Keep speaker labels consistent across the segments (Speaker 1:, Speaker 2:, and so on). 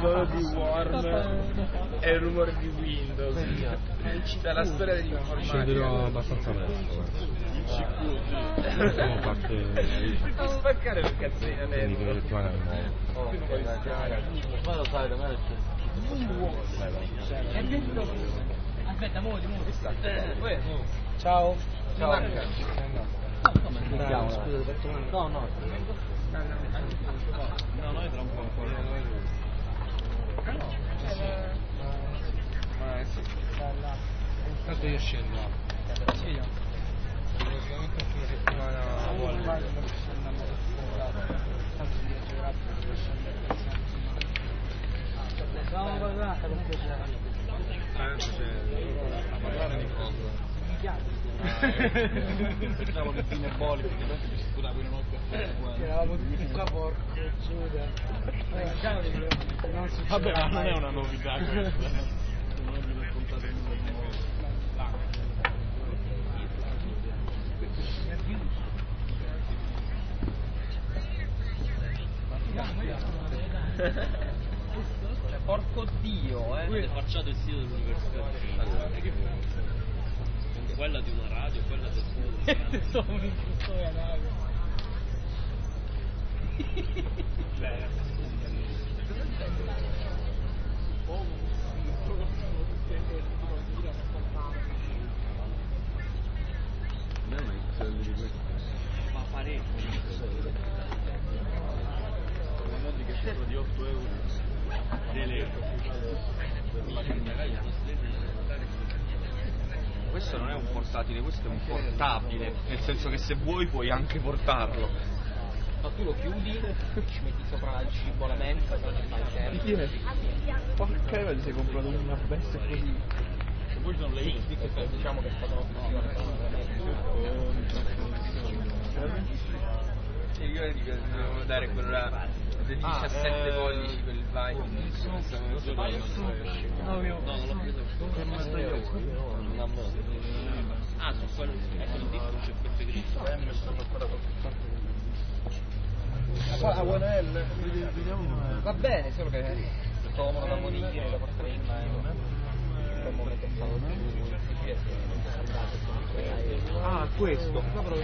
Speaker 1: suono di Worm e il rumore di Windows. C'è la storia dell'informatica.
Speaker 2: Scenderò abbastanza presto. Facciamo parte.
Speaker 1: Non spaccare il cazzino
Speaker 2: Quindi
Speaker 1: nero.
Speaker 2: che settimana è nuovo.
Speaker 3: Ma lo sai, da me
Speaker 4: Aspetta, muoviti.
Speaker 1: Ciao.
Speaker 3: Ciao.
Speaker 4: No.
Speaker 3: No, noi tra un po'
Speaker 2: Tanto io scendo.
Speaker 1: Ci vediamo. Sicuramente una settimana.
Speaker 4: Siamo parlando con piacere.
Speaker 2: A parlare di cosa?
Speaker 3: facciamo le fine boliche, che noi ci sputavo in notte.
Speaker 4: Eravamo tutti qua, porco giuda.
Speaker 3: Vabbè, ma non è una novità questa. Non vi ho raccontato nulla di nuovo.
Speaker 1: Cioè, porco Dio,
Speaker 3: Avete facciato il sito dell'università. Quella di una radio, quella del
Speaker 4: Sono un incrustore a nave.
Speaker 3: Ma parecchio. Noti che sono di 8 euro
Speaker 1: Questo non è un portatile, questo è un portabile, nel senso che se vuoi puoi anche portarlo.
Speaker 4: Ma tu lo chiudi, ci metti sopra il cibo, la mensa, poi ci fai il tempo.
Speaker 1: Porca io ti sei comprato una bestia così.
Speaker 3: E poi sono le
Speaker 4: Sì, che diciamo che è stata
Speaker 1: Ti ricordi che dovevamo dare quella di 17 pollici per il vai?
Speaker 3: No, non l'ho preso. Ah, su quello dietro c'è queste griglie.
Speaker 4: Va bene, solo che comodo da morire, da portare in mano. Per il momento è stato più difficile che non sono andato.
Speaker 1: Ah, questo.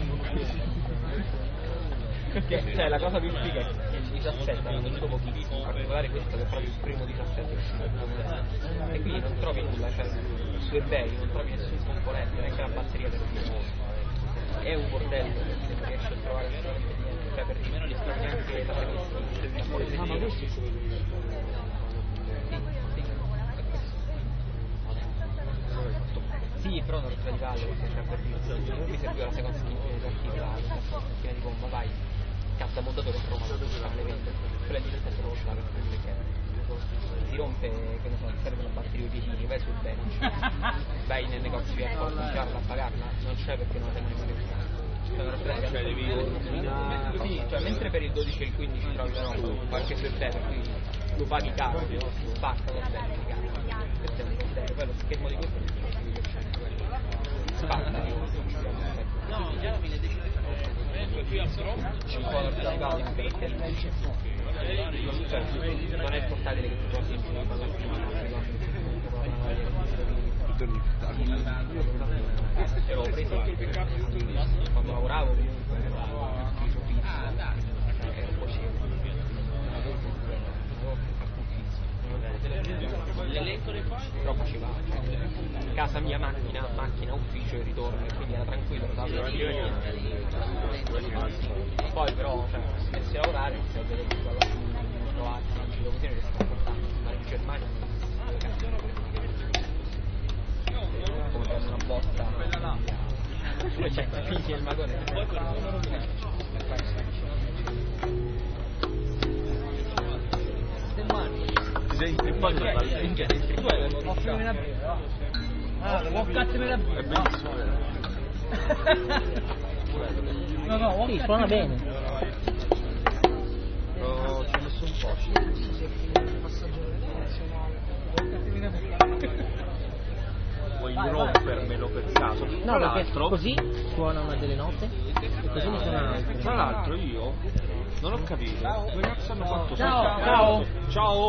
Speaker 4: Cioè la cosa più figa è che il 17 hanno venduto pochissimo, in particolare questo che è proprio il primo 17 e quindi non trovi nulla, cioè su eBay non trovi nessun componente, neanche la batteria del primo. È un bordello perché non riesci a trovare assolutamente niente, cioè per meno li trovi neanche la previsione. Ma questo è sì, però non radicale, cioè per dire, mi serviva la seconda skin di bomba, vai, cazzo montato con Roma, le vende, quella di 17 non uscita perché si rompe, che ne so, serve la batteria dei piedini, vai sul bench, vai nel negozio di Apple a comprarla, a pagarla, non c'è perché non la tengono in cioè mentre per il 12 e il 15 trovi però qualche server, quindi lo paghi caro, spacca lo stesso, questo è un bordello, poi lo schermo di questo spacca,
Speaker 3: No, già mi ne decide qui al Pro
Speaker 4: ci sono anticipati anche perché non è il portatile che ti trovi in giro ero preso quando lavoravo comunque ero così
Speaker 3: l'elenco dei file
Speaker 4: troppo ci va, casa mia macchina ufficio e ritorno e quindi era tranquillo, poi però cioè messi a lavorare si a vedere tutto alla Slovacchia, in giro così non riesco a portare, andare in Germania come prendo una botta poi c'è i figli e il magone
Speaker 1: Ti sei intrippato dal
Speaker 4: offrimi una birra wokatemi la birra
Speaker 1: è bellissimo,
Speaker 4: no sì, suona bene
Speaker 1: però ci ho messo un po'. Vuoi rompermelo per caso?
Speaker 4: no perché così suona una delle note e così ne suona un'altra
Speaker 1: Tra l'altro io non ho capito, come cazzo hanno fatto?
Speaker 4: Ciao.
Speaker 1: Ciao.